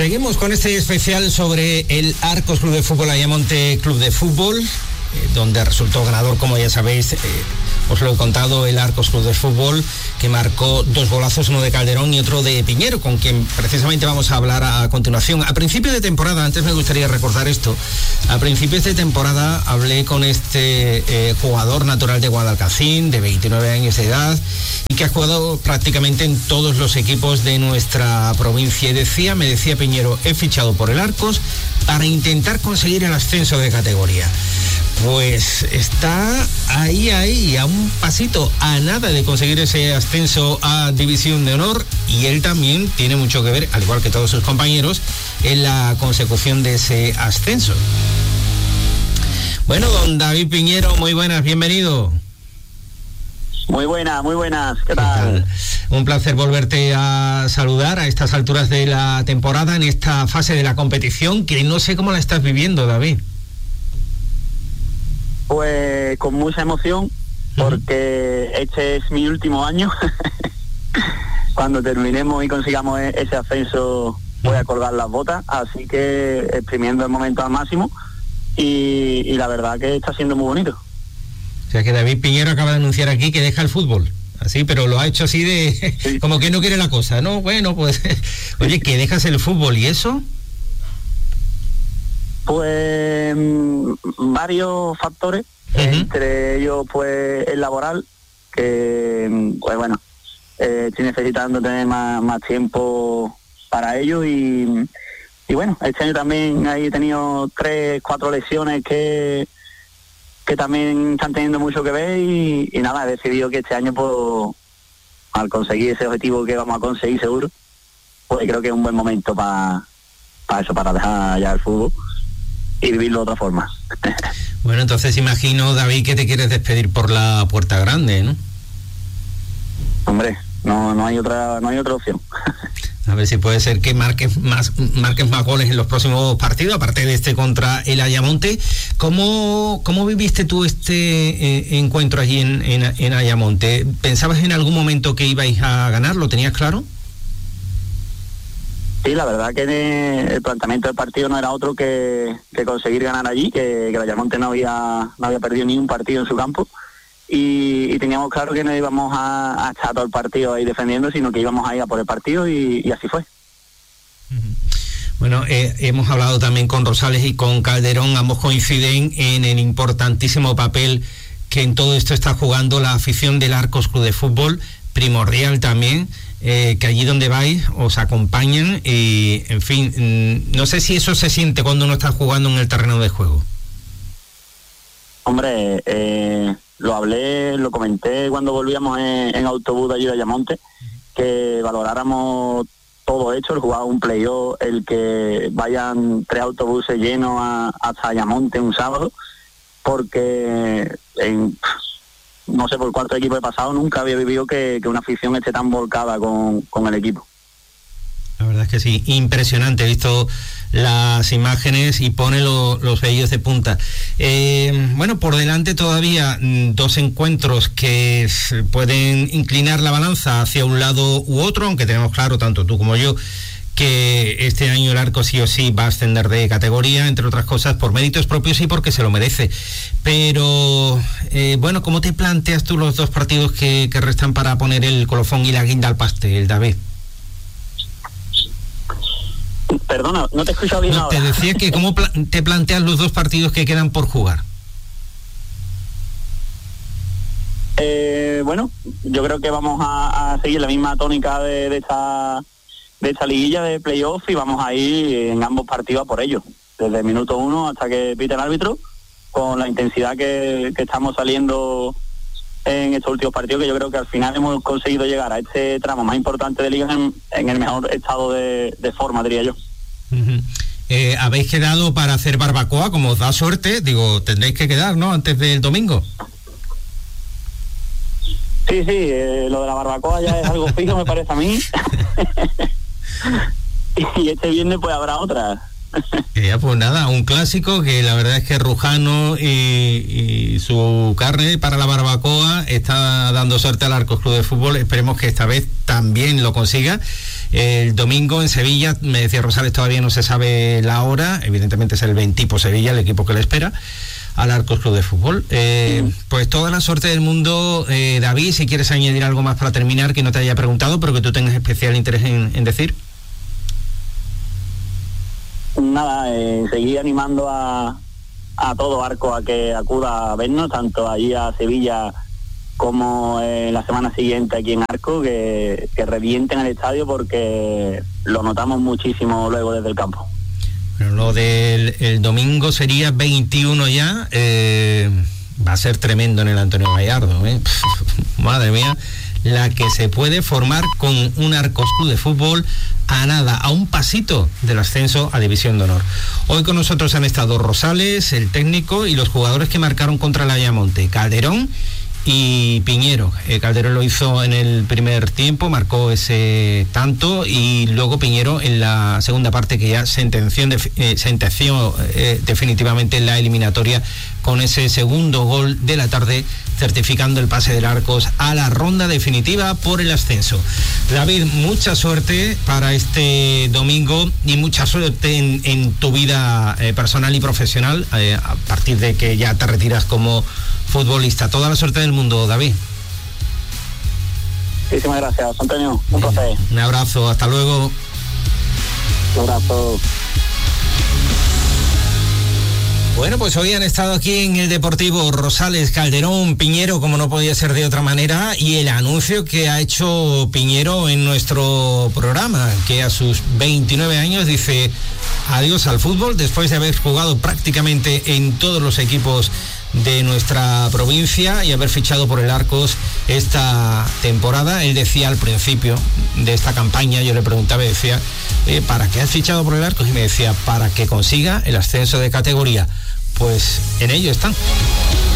Seguimos con este especial sobre el Arcos Club de Fútbol Ayamonte Club de Fútbol, donde resultó ganador, como ya sabéis, os lo he contado, el Arcos Club de Fútbol, que marcó 2 golazos, uno de Calderón y otro de Piñero, con quien precisamente vamos a hablar a continuación. A principio de temporada, antes me gustaría recordar esto, a principios de temporada hablé con este jugador natural de Guadalcacín, de 29 años de edad, y que ha jugado prácticamente en todos los equipos de nuestra provincia, y me decía Piñero, he fichado por el Arcos para intentar conseguir el ascenso de categoría. Pues está ahí, a un pasito, a nada de conseguir ese ascenso a División de Honor, y él también tiene mucho que ver, al igual que todos sus compañeros, en la consecución de ese ascenso. Bueno, don David Piñero, muy buenas, bienvenido. Muy buenas, ¿qué tal? Un placer volverte a saludar a estas alturas de la temporada, en esta fase de la competición, que no sé cómo la estás viviendo, David. Pues con mucha emoción, porque este es mi último año. Cuando terminemos y consigamos ese ascenso, voy a colgar las botas, así que exprimiendo el momento al máximo, y la verdad que está siendo muy bonito. O sea que David Piñero acaba de anunciar aquí que deja el fútbol, así, pero lo ha hecho así de, sí, como que no quiere la cosa, ¿no? Bueno, pues, oye, que dejas el fútbol, ¿y eso? Pues varios factores, entre ellos pues el laboral, que pues bueno, estoy necesitando tener más tiempo para ello, y bueno, este año también he tenido 3-4 lesiones que también están teniendo mucho que ver, y nada, he decidido que este año, pues, al conseguir ese objetivo que vamos a conseguir seguro, pues creo que es un buen momento para eso, para dejar ya el fútbol y vivirlo de otra forma. Bueno, entonces imagino, David, que te quieres despedir por la puerta grande, ¿no? Hombre, no hay otra opción. A ver si puede ser que marques más goles en los próximos partidos, aparte de este contra el Ayamonte. ¿Cómo viviste tú este encuentro allí en Ayamonte? ¿Pensabas en algún momento que ibais a ganar? ¿Lo tenías claro? Sí, la verdad que el planteamiento del partido no era otro que conseguir ganar allí, que el Ayamonte no había perdido ni un partido en su campo, y teníamos claro que no íbamos a echar todo el partido ahí defendiendo, sino que íbamos a ir a por el partido, y así fue. Bueno, hemos hablado también con Rosales y con Calderón, ambos coinciden en el importantísimo papel que en todo esto está jugando la afición del Arcos Club de Fútbol, primordial también, que allí donde vais os acompañan, y en fin, no sé si eso se siente cuando uno está jugando en el terreno de juego. Hombre, lo comenté cuando volvíamos en autobús de allí de Ayamonte, que valoráramos todo hecho, el jugar un playoff, el que vayan 3 autobuses llenos hasta Ayamonte un sábado, porque no sé por cuántos equipos he pasado, nunca había vivido que una afición esté tan volcada con el equipo. La verdad es que sí, impresionante, he visto las imágenes y pone los vellos de punta. Bueno, por delante todavía 2 encuentros que pueden inclinar la balanza hacia un lado u otro, aunque tenemos claro, tanto tú como yo, que este año el Arco sí o sí va a ascender de categoría, entre otras cosas por méritos propios y porque se lo merece. Pero, bueno, ¿cómo te planteas tú los 2 partidos que restan para poner el colofón y la guinda al pastel, David? Perdona, no te he escuchado bien ahora. Te decía que ¿cómo te planteas los 2 partidos que quedan por jugar? Bueno, yo creo que vamos a seguir la misma tónica de esta liguilla de playoff, y vamos a ir en ambos partidos a por ello, desde el minuto 1 hasta que pite el árbitro, con la intensidad que estamos saliendo en estos últimos partidos, que yo creo que al final hemos conseguido llegar a este tramo más importante de liga en el mejor estado de forma, diría yo. ¿Habéis quedado para hacer barbacoa? Como os da suerte, digo, tendréis que quedar, ¿no?, antes del domingo. Sí, lo de la barbacoa ya es algo fijo, me parece a mí. Y este viernes pues habrá otra. Pues nada, un clásico que la verdad es que Rujano y su carne para la barbacoa está dando suerte al Arcos Club de Fútbol. Esperemos que esta vez también lo consiga. El domingo en Sevilla, me decía Rosales, todavía no se sabe la hora, evidentemente es el Ventipo Sevilla, el equipo que le espera al Arcos Club de Fútbol. Pues toda la suerte del mundo. David, si quieres añadir algo más para terminar que no te haya preguntado, pero que tú tengas especial interés en decir. Nada, seguir animando a todo Arco a que acuda a vernos, tanto allí a Sevilla como la semana siguiente aquí en Arco, que revienten el estadio porque lo notamos muchísimo luego desde el campo. Pero lo del el domingo sería 21 ya, va a ser tremendo en el Antonio Gallardo, madre mía, la que se puede formar con un Arcos Club de Fútbol a nada, a un pasito del ascenso a División de Honor. Hoy con nosotros han estado Rosales, el técnico, y los jugadores que marcaron contra el Ayamonte, Calderón y Piñero. Calderón lo hizo en el primer tiempo, marcó ese tanto, y luego Piñero en la segunda parte, que ya sentenció definitivamente la eliminatoria con ese segundo gol de la tarde, certificando el pase del Arcos a la ronda definitiva por el ascenso. David, mucha suerte para este domingo y mucha suerte en tu vida personal y profesional, a partir de que ya te retiras como futbolista. Toda la suerte del mundo, David. Muchísimas gracias, Antonio. Un placer. Un abrazo, hasta luego. Un abrazo. Bueno, pues hoy han estado aquí en el Deportivo Rosales, Calderón, Piñero, como no podía ser de otra manera, y el anuncio que ha hecho Piñero en nuestro programa, que a sus 29 años dice adiós al fútbol, después de haber jugado prácticamente en todos los equipos de nuestra provincia y haber fichado por el Arcos esta temporada. Él decía al principio de esta campaña, yo le preguntaba y decía, ¿para qué has fichado por el Arcos? Y me decía, para que consiga el ascenso de categoría. Pues en ello están.